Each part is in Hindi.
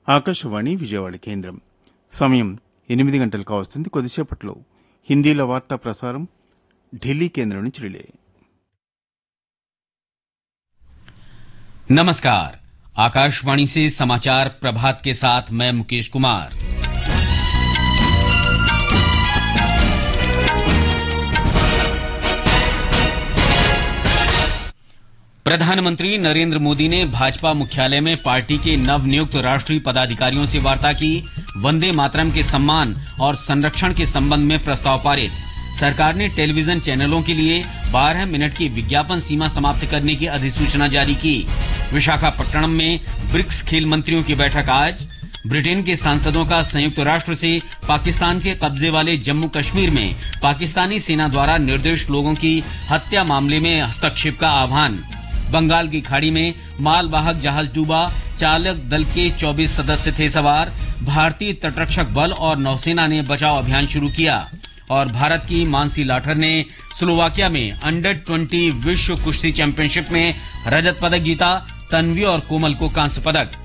ఆకాశవాణి విజయవాడ కేంద్రం. సమయం 8 గంటలు కావస్తుంది. కొద్దిసేపట్లో హిందీలో వార్తా ప్రసారం ఢిల్లీ కేంద్రం నుంచి రిలే. नमस्कार, आकाशवाणी से समाचार प्रभात के साथ मैं मुकेश कुमार। प्रधानमंत्री नरेंद्र मोदी ने भाजपा मुख्यालय में पार्टी के नवनियुक्त राष्ट्रीय पदाधिकारियों से वार्ता की। वंदे मातरम के सम्मान और संरक्षण के संबंध में प्रस्ताव पारित। सरकार ने टेलीविजन चैनलों के लिए 12 मिनट की विज्ञापन सीमा समाप्त करने की अधिसूचना जारी की। विशाखापट्टनम में ब्रिक्स खेल मंत्रियों की बैठक आज। ब्रिटेन के सांसदों का संयुक्त राष्ट्र से पाकिस्तान के कब्जे वाले जम्मू कश्मीर में पाकिस्तानी सेना द्वारा निर्दोष लोगों की हत्या मामले में हस्तक्षेप का आह्वान। बंगाल की खाड़ी में मालवाहक जहाज डूबा, चालक दल के 24 सदस्य थे सवार। भारतीय तटरक्षक बल और नौसेना ने बचाव अभियान शुरू किया। और भारत की मानसी लाठर ने स्लोवाकिया में अंडर-20 विश्व कुश्ती चैंपियनशिप में रजत पदक जीता। तन्वी और कोमल को कांस्य पदक।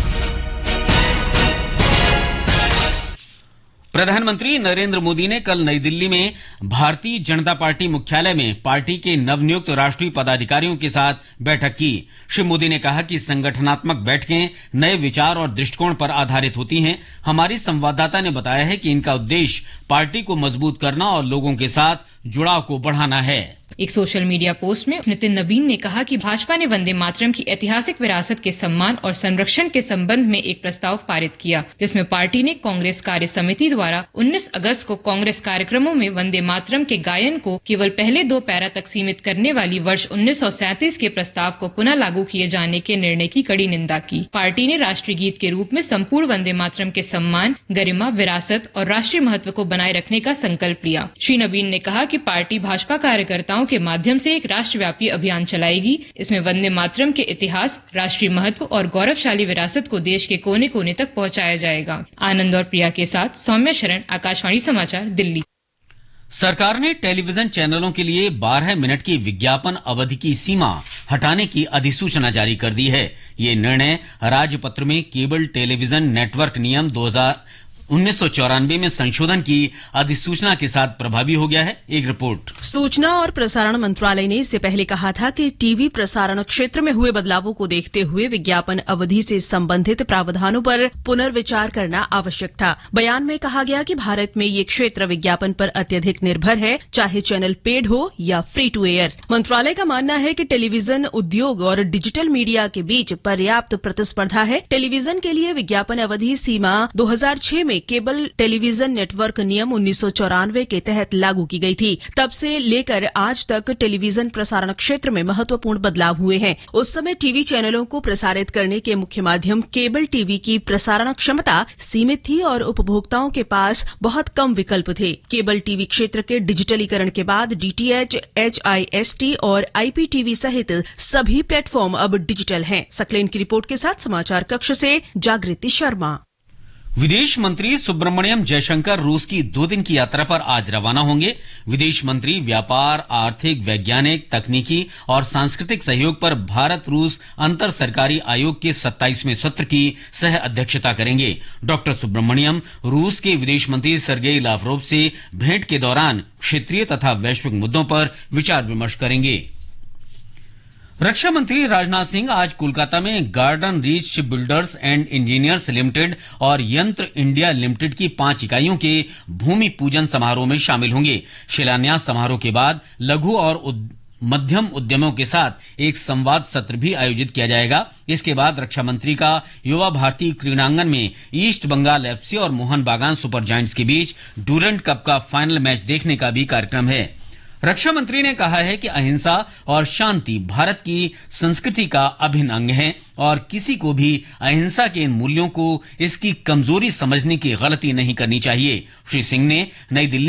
प्रधानमंत्री नरेंद्र मोदी ने कल नई दिल्ली में भारतीय जनता पार्टी मुख्यालय में पार्टी के नवनियुक्त राष्ट्रीय पदाधिकारियों के साथ बैठक की। श्री मोदी ने कहा कि संगठनात्मक बैठकें नए विचार और दृष्टिकोण पर आधारित होती हैं। हमारी संवाददाता ने बताया है कि इनका उद्देश्य पार्टी को मजबूत करना और लोगों के साथ जुड़ाव को बढ़ाना है। एक सोशल मीडिया पोस्ट में नितिन नबीन ने कहा कि भाजपा ने वंदे मातरम की ऐतिहासिक विरासत के सम्मान और संरक्षण के संबंध में एक प्रस्ताव पारित किया, जिसमें पार्टी ने कांग्रेस कार्य समिति द्वारा 19 अगस्त को कांग्रेस कार्यक्रमों में वंदे मातरम के गायन को केवल पहले 2 पैरा तक सीमित करने वाली वर्ष 1937 के प्रस्ताव को पुनः लागू किए जाने के निर्णय की कड़ी निंदा की। पार्टी ने राष्ट्रीय गीत के रूप में संपूर्ण वंदे मातरम के सम्मान, गरिमा, विरासत और राष्ट्रीय महत्व को बनाए रखने का संकल्प लिया। श्री नबीन ने कहा कि पार्टी भाजपा कार्यकर्ताओं के माध्यम से एक राष्ट्रव्यापी अभियान चलाएगी। इसमें वंदे मातरम के इतिहास, राष्ट्रीय महत्व और गौरवशाली विरासत को देश के कोने कोने तक पहुंचाया जाएगा। आनंद और प्रिया के साथ सौम्या शरण, आकाशवाणी समाचार, दिल्ली। सरकार ने टेलीविजन चैनलों के लिए 12 मिनट की विज्ञापन अवधि की सीमा हटाने की अधिसूचना जारी कर दी है। ये निर्णय राजपत्र में केबल टेलीविजन नेटवर्क नियम 1994 में संशोधन की अधिसूचना के साथ प्रभावी हो गया है। एक रिपोर्ट। सूचना और प्रसारण मंत्रालय ने इससे पहले कहा था कि टीवी प्रसारण क्षेत्र में हुए बदलावों को देखते हुए विज्ञापन अवधि से संबंधित प्रावधानों पर पुनर्विचार करना आवश्यक था। बयान में कहा गया कि भारत में ये क्षेत्र विज्ञापन पर अत्यधिक निर्भर है, चाहे चैनल पेड हो या फ्री टू एयर। मंत्रालय का मानना है कि टेलीविजन उद्योग और डिजिटल मीडिया के बीच पर्याप्त प्रतिस्पर्धा है। टेलीविजन के लिए विज्ञापन अवधि सीमा 2006 में केबल टेलीविजन नेटवर्क नियम 1994 के तहत लागू की गई थी। तब से लेकर आज तक टेलीविजन प्रसारण क्षेत्र में महत्वपूर्ण बदलाव हुए हैं। उस समय टीवी चैनलों को प्रसारित करने के मुख्य माध्यम केबल टीवी की प्रसारण क्षमता सीमित थी और उपभोक्ताओं के पास बहुत कम विकल्प थे। केबल टीवी क्षेत्र के डिजिटलीकरण के बाद डीटीएच, HIST और IPTV सहित सभी प्लेटफॉर्म अब डिजिटल हैं। सकलेन की रिपोर्ट के साथ समाचार कक्ष से जागृति शर्मा। विदेश मंत्री सुब्रमण्यम जयशंकर रूस की 2 दिन की यात्रा पर आज रवाना होंगे। विदेश मंत्री व्यापार, आर्थिक, वैज्ञानिक, तकनीकी और सांस्कृतिक सहयोग पर भारत रूस अंतर सरकारी आयोग के 27वें सत्र की सह अध्यक्षता करेंगे। डॉक्टर सुब्रमण्यम रूस के विदेश मंत्री सर्गेई लावरोव से भेंट के दौरान क्षेत्रीय तथा वैश्विक मुद्दों पर विचार विमर्श करेंगे। रक्षा मंत्री राजनाथ सिंह आज कोलकाता में garden reach ship builders and engineers limited और यंत्र इंडिया लिमिटेड की 5 इकाइयों के भूमि पूजन समारोह में शामिल होंगे। शिलान्यास समारोह के बाद लघु और मध्यम उद्यमों के साथ एक संवाद सत्र भी आयोजित किया जाएगा। इसके बाद रक्षा मंत्री का युवा भारती क्रीड़ांगन में ईस्ट बंगाल FC और मोहन बागान सुपर जायंट्स के बीच डूरंट कप का फाइनल मैच देखने का भी कार्यक्रम है। रक्षा मंत्री ने कहा है कि अहिंसा और शांति भारत की संस्कृति का अभिन्न अंग है और किसी को भी अहिंसा के इन मूल्यों को इसकी कमजोरी समझने की गलती नहीं करनी चाहिए। श्री सिंह ने नई दिल्ली